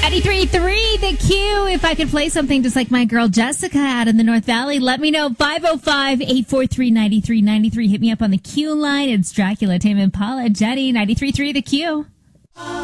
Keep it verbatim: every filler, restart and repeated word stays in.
ninety-three point three The Q. If I could play something just like my girl Jessica out in the North Valley, let me know. five oh five, eight four three, nine three nine three. Hit me up on the Q line. It's Dracula, Tame Impala, Jenny. ninety-three point three The Q.